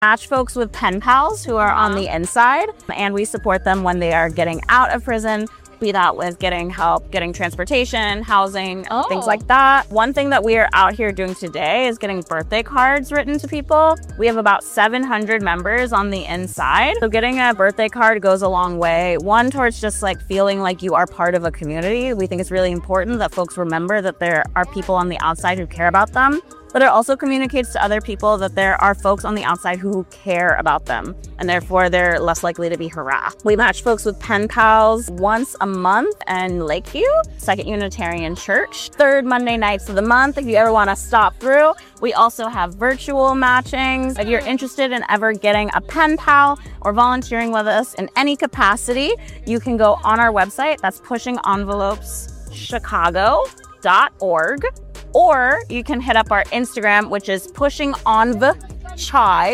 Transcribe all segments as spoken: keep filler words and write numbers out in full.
match folks with pen pals who are on the inside, and we support them when they are getting out of prison, be that with getting help, getting transportation, housing, oh. things like that. One thing that we are out here doing today is getting birthday cards written to people. We have about seven hundred members on the inside. So getting a birthday card goes a long way. One, towards just like feeling like you are part of a community. We think it's really important that folks remember that there are people on the outside who care about them. But it also communicates to other people that there are folks on the outside who care about them, and therefore they're less likely to be harassed. We match folks with pen pals once a month in Lakeview, Second Unitarian Church, third Monday nights of the month. If you ever want to stop through, we also have virtual matchings. If you're interested in ever getting a pen pal or volunteering with us in any capacity, you can go on our website. That's pushing envelopes chicago dot org. Or you can hit up our Instagram, which is pushing env chai,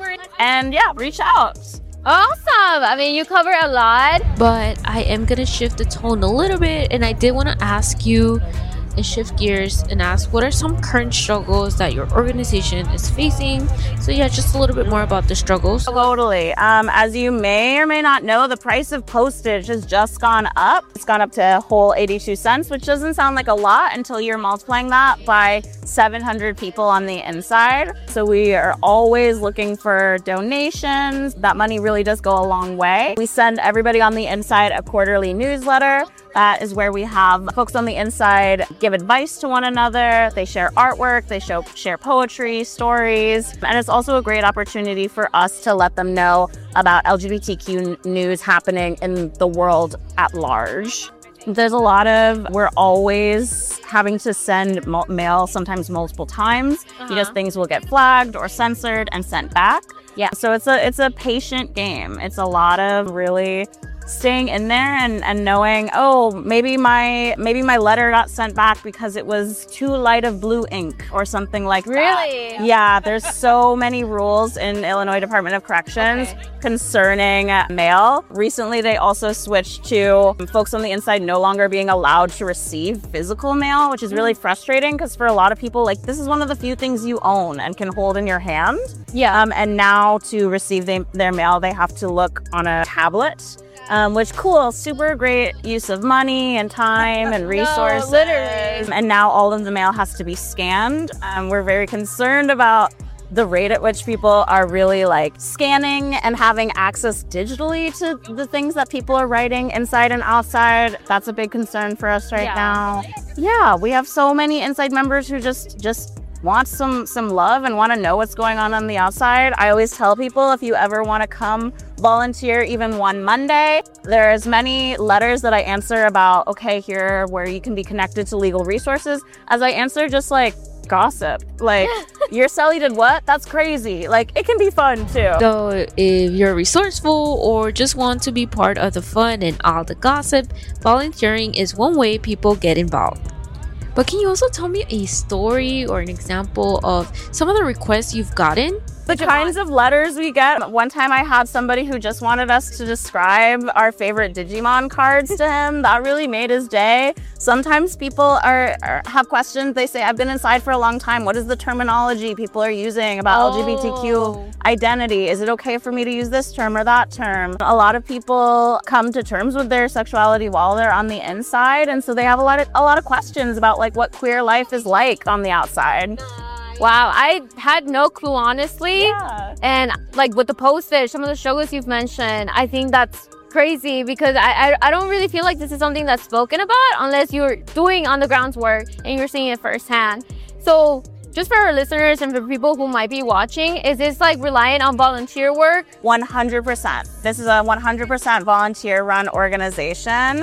and yeah, reach out. Awesome. I mean, you cover a lot, but I am gonna shift the tone a little bit, and I did want to ask you and shift gears and ask, what are some current struggles that your organization is facing? So yeah, just a little bit more about the struggles. Totally. Um, as you may or may not know, the price of postage has just gone up. It's gone up to a whole eighty-two cents, which doesn't sound like a lot until you're multiplying that by seven hundred people on the inside. So we are always looking for donations. That money really does go a long way. We send everybody on the inside a quarterly newsletter. That is where we have folks on the inside give advice to one another. They share artwork, they show, share poetry, stories, and it's also a great opportunity for us to let them know about L G B T Q news happening in the world at large. There's a lot of, we're always having to send mail sometimes multiple times uh-huh. because things will get flagged or censored and sent back. Yeah, so it's a it's a patient game. It's a lot of really staying in there and, and knowing, oh, maybe my maybe my letter got sent back because it was too light of blue ink or something like that. Really? Yeah, there's so many rules in Illinois Department of Corrections okay. concerning mail. Recently, they also switched to folks on the inside no longer being allowed to receive physical mail, which is really frustrating because for a lot of people, like, this is one of the few things you own and can hold in your hand. Yeah. Um, and now to receive they, their mail, they have to look on a tablet. Um, which cool, super great use of money and time and resources. No, literally. And now all of the mail has to be scanned. Um, we're very concerned about the rate at which people are really like scanning and having access digitally to the things that people are writing inside and outside. That's a big concern for us right yeah. now. Yeah, we have so many inside members who just just want some some love and want to know what's going on on the outside. I always tell people, if you ever want to come volunteer even one Monday, there's many letters that I answer about, okay, here where you can be connected to legal resources, as I answer just like gossip. Like, your cellie did what? That's crazy. Like, it can be fun too. So if you're resourceful or just want to be part of the fun and all the gossip, volunteering is one way people get involved. But can you also tell me a story or an example of some of the requests you've gotten? The kinds of letters we get. One time I had somebody who just wanted us to describe our favorite Digimon cards to him. That really made his day. Sometimes people are, are have questions. They say, I've been inside for a long time. What is the terminology people are using about oh. L G B T Q identity? Is it okay for me to use this term or that term? A lot of people come to terms with their sexuality while they're on the inside, and so they have a lot of a lot of questions about like what queer life is like on the outside. Wow, I had no clue, honestly. Yeah. And like with the postage, some of the struggles you've mentioned, I think that's crazy because I, I I don't really feel like this is something that's spoken about unless you're doing on the grounds work and you're seeing it firsthand. So just for our listeners and for people who might be watching, is this like reliant on volunteer work? one hundred percent. This is a one hundred percent volunteer run organization.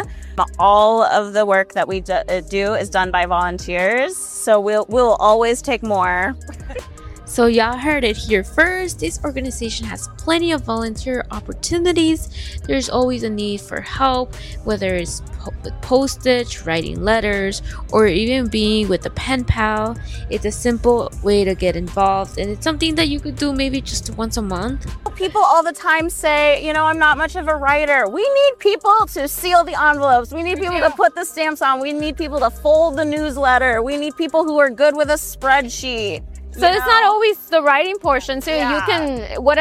All of the work that we do is done by volunteers, so we'll we'll always take more. So y'all heard it here first. This organization has plenty of volunteer opportunities. There's always a need for help, whether it's po- with postage, writing letters, or even being with a pen pal. It's a simple way to get involved, and it's something that you could do maybe just once a month. People all the time say, you know, I'm not much of a writer. We need people to seal the envelopes. We need people to put the stamps on. We need people to fold the newsletter. We need people who are good with a spreadsheet. So it's not always the writing portion too. Yeah. You can, whatever